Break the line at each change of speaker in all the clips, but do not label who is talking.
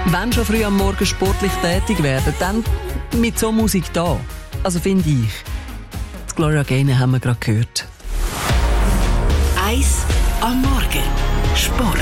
Wenn schon früh am Morgen sportlich tätig werden, dann mit so Musik da. Also finde ich. Das Gloria Gaynor haben wir gerade gehört.
1 am Morgen. Sport.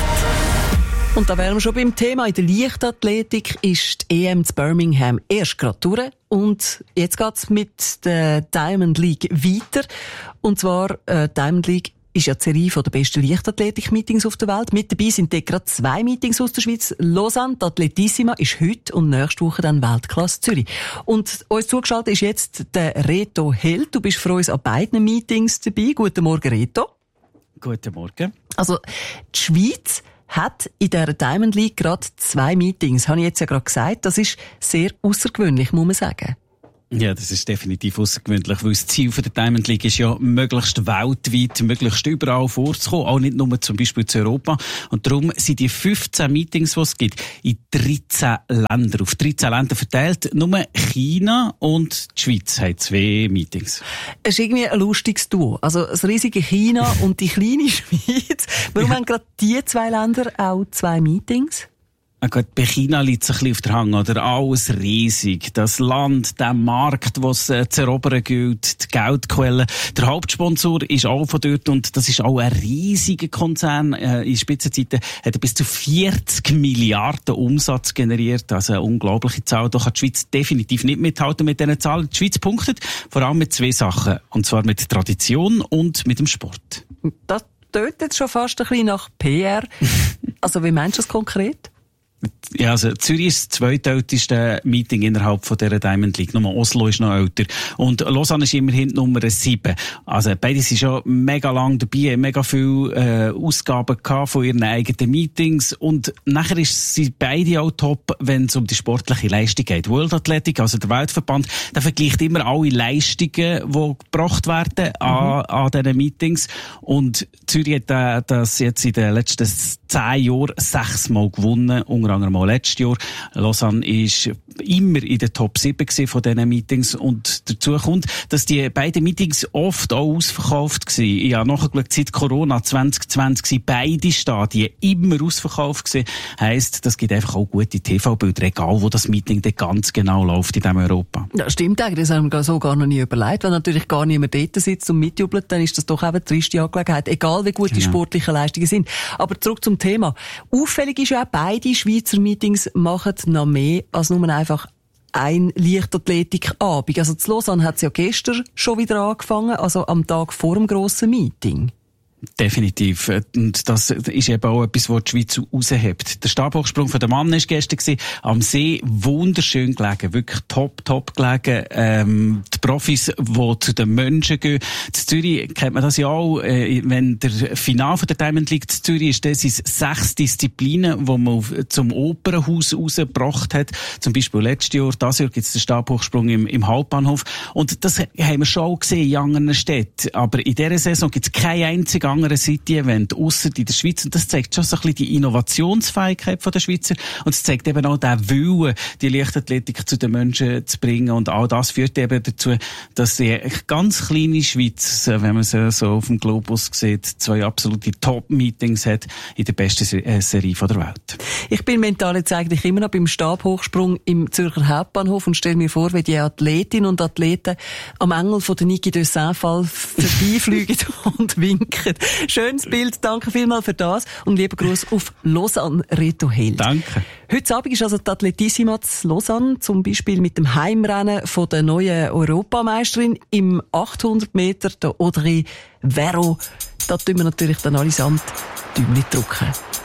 Und da wären wir schon beim Thema. In der Leichtathletik ist die EM zu Birmingham erst gerade durch. Und jetzt geht's mit der Diamond League weiter. Und zwar, Diamond League ist ja die Serie der besten Leichtathletik-Meetings auf der Welt. Mit dabei sind dort gerade 2 Meetings aus der Schweiz. Lausanne, die Athletissima, ist heute und nächste Woche dann Weltklasse Zürich. Und uns zugeschaltet ist jetzt der Reto Held. Du bist für uns an beiden Meetings dabei. Guten Morgen, Reto.
Guten Morgen.
Also, die Schweiz hat in dieser Diamond League gerade 2 Meetings. Habe ich jetzt ja gerade gesagt. Das ist sehr außergewöhnlich, muss man sagen.
Ja, das ist definitiv außergewöhnlich, weil das Ziel der Diamond League ist ja, möglichst weltweit, möglichst überall vorzukommen, auch nicht nur zum Beispiel zu Europa. Und darum sind die 15 Meetings, die es gibt, in 13 Ländern, auf 13 Länder verteilt. Nur China und die Schweiz haben 2 Meetings.
Es ist irgendwie ein lustiges Duo. Also das riesige China und die kleine Schweiz. Warum haben gerade die 2 Länder auch 2 Meetings?
Bei China liegt es ein bisschen auf der Hand, oder? Alles riesig. Das Land, der Markt, was zu erobern gilt, die Geldquelle. Der Hauptsponsor ist auch von dort und das ist auch ein riesiger Konzern. In Spitzenzeiten hat er bis zu 40 Milliarden Umsatz generiert. Also eine unglaubliche Zahl. Da kann die Schweiz definitiv nicht mithalten mit diesen Zahlen. Die Schweiz punktet vor allem mit 2 Sachen. Und zwar mit Tradition und mit dem Sport.
Das tönt jetzt schon fast ein bisschen nach PR. Also wie meinst du das konkret?
Ja, also Zürich ist das zweitälteste Meeting innerhalb von dieser Diamond League. Nur Oslo ist noch älter. Und Lausanne ist immerhin Nummer 7. Also beide sind schon mega lang dabei, haben mega viele Ausgaben gehabt von ihren eigenen Meetings. Und nachher sind beide auch top, wenn es um die sportliche Leistung geht. World Athletic, also der Weltverband, der vergleicht immer alle Leistungen, die gebracht werden an diesen Meetings. Und Zürich hat das jetzt in den letzten 10 Jahren 6 Mal gewonnen, unter anderem auch letztes Jahr. Lausanne ist immer in der Top 7 von diesen Meetings und dazu kommt, dass die beiden Meetings oft auch ausverkauft waren. Ich habe nachgeschaut, seit Corona 2020 sind beide Stadien immer ausverkauft gewesen. Heisst, das gibt einfach auch gute TV-Bilder, egal wo das Meeting dann ganz genau läuft in diesem Europa.
Ja, stimmt eigentlich. Das haben wir so gar noch nie überlegt. Wenn natürlich gar niemand dort sitzt und mitjubelt, dann ist das doch eben eine triste Angelegenheit. Egal wie gut die sportlichen Leistungen sind. Aber zurück zum Thema. Auffällig ist ja auch, beide Schweizer Meetings machen noch mehr als nur einfach ein Leichtathletikabend. Also zu Lausanne hat es ja gestern schon wieder angefangen, also am Tag vor dem grossen Meeting.
Definitiv. Und das ist eben auch etwas, was die Schweiz raushebt. Der Stabhochsprung von der Mann war gestern am See, wunderschön gelegen, wirklich top gelegen. Die Profis, die zu den Menschen gehen. In Zürich kennt man das ja auch, wenn der Finale von der Diamond League in Zürich ist, das sind 6 Disziplinen, die man zum Opernhaus rausgebracht hat. Zum Beispiel letztes Jahr, dieses Jahr gibt es den Stabhochsprung im Hauptbahnhof. Und das haben wir schon auch gesehen in anderen Städten. Aber in dieser Saison gibt es keine einzige andere City-Event, ausser in der Schweiz. Und das zeigt schon so ein bisschen die Innovationsfähigkeit der Schweizer. Und es zeigt eben auch den Willen, die Leichtathletik zu den Menschen zu bringen. Und auch das führt eben dazu, dass die ganz kleine Schweiz, wenn man sie so auf dem Globus sieht, 2 absolute Top-Meetings hat in der besten Serie der Welt.
Ich bin mental jetzt eigentlich immer noch beim Stabhochsprung im Zürcher Hauptbahnhof und stelle mir vor, wie die Athletinnen und Athleten am Engel von der Niki Dössin-Fall vorbeifliegen und winken. Schönes Bild, danke vielmals für das und lieber Gruß auf Lausanne, Reto Held.
Danke.
Heute Abend ist also die Athletissima zu Lausanne, zum Beispiel mit dem Heimrennen von der neuen Europameisterin im 800 Meter, der Audrey Verreau. Da tun wir natürlich dann allesamt Däumchen drücken.